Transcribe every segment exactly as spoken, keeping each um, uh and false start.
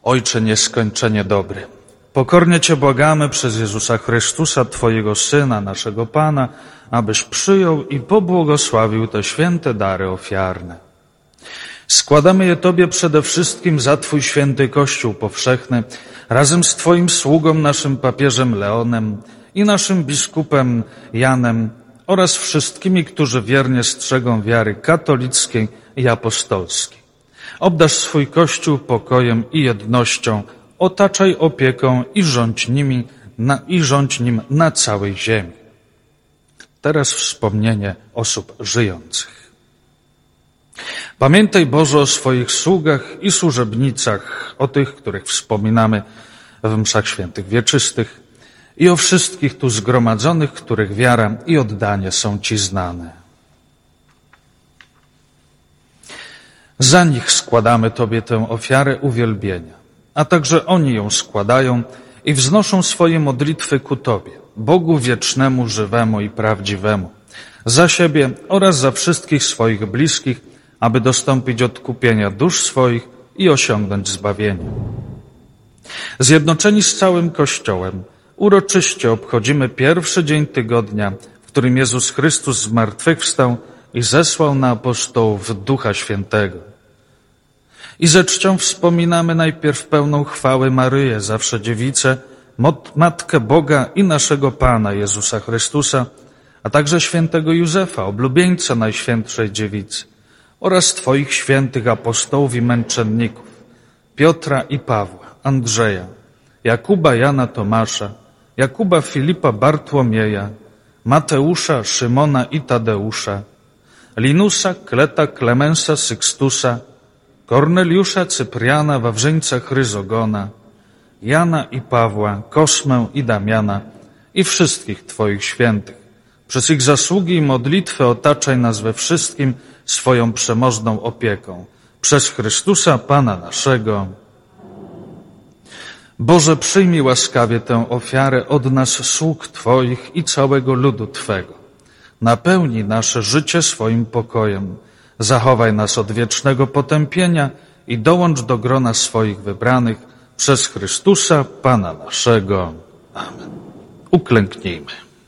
Ojcze nieskończenie dobry, pokornie Cię błagamy przez Jezusa Chrystusa, Twojego Syna, naszego Pana, abyś przyjął i pobłogosławił te święte dary ofiarne. Składamy je Tobie przede wszystkim za Twój święty Kościół powszechny, razem z Twoim sługą, naszym papieżem Leonem i naszym biskupem Janem oraz wszystkimi, którzy wiernie strzegą wiary katolickiej i apostolskiej. Obdarz swój Kościół pokojem i jednością, otaczaj opieką i rządź nimi na, i rządź nim na całej ziemi. Teraz wspomnienie osób żyjących. Pamiętaj, Boże, o swoich sługach i służebnicach, o tych, których wspominamy w mszach świętych wieczystych i o wszystkich tu zgromadzonych, których wiara i oddanie są Ci znane. Za nich składamy Tobie tę ofiarę uwielbienia, a także oni ją składają i wznoszą swoje modlitwy ku Tobie, Bogu wiecznemu, żywemu i prawdziwemu, za siebie oraz za wszystkich swoich bliskich, aby dostąpić odkupienia dusz swoich i osiągnąć zbawienie. Zjednoczeni z całym Kościołem, uroczyście obchodzimy pierwszy dzień tygodnia, w którym Jezus Chrystus zmartwychwstał i zesłał na apostołów Ducha Świętego. I ze czcią wspominamy najpierw pełną chwały Maryję, zawsze dziewicę, Matkę Boga i naszego Pana Jezusa Chrystusa, a także świętego Józefa, oblubieńca Najświętszej Dziewicy, oraz Twoich świętych apostołów i męczenników, Piotra i Pawła, Andrzeja, Jakuba, Jana, Tomasza, Jakuba, Filipa, Bartłomieja, Mateusza, Szymona i Tadeusza, Linusa, Kleta, Klemensa, Sykstusa, Korneliusza, Cypriana, Wawrzyńca, Chryzogona, Jana i Pawła, Kosmę i Damiana i wszystkich Twoich świętych. Przez ich zasługi i modlitwę otaczaj nas we wszystkim swoją przemożną opieką. Przez Chrystusa, Pana naszego. Boże, przyjmij łaskawie tę ofiarę od nas, sług Twoich i całego ludu Twego. Napełnij nasze życie swoim pokojem. Zachowaj nas od wiecznego potępienia i dołącz do grona swoich wybranych przez Chrystusa, Pana naszego. Amen. Uklęknijmy.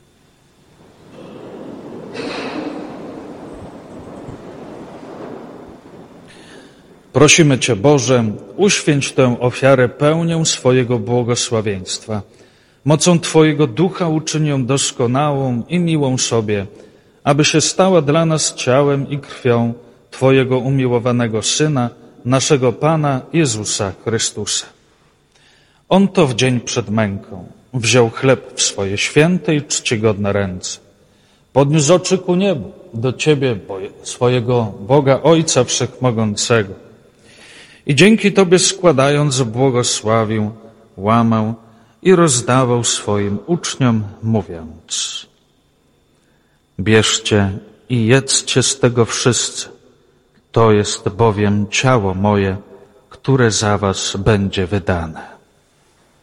Prosimy Cię, Boże, uświęć tę ofiarę pełnią swojego błogosławieństwa. Mocą Twojego Ducha uczyń ją doskonałą i miłą sobie, aby się stała dla nas ciałem i krwią Twojego umiłowanego Syna, naszego Pana Jezusa Chrystusa. On to w dzień przed męką wziął chleb w swoje święte i czcigodne ręce. Podniósł oczy ku niebu, do Ciebie, swojego Boga Ojca Wszechmogącego. I dzięki Tobie składając, błogosławił, łamał i rozdawał swoim uczniom, mówiąc: bierzcie i jedzcie z tego wszyscy, to jest bowiem ciało moje, które za was będzie wydane.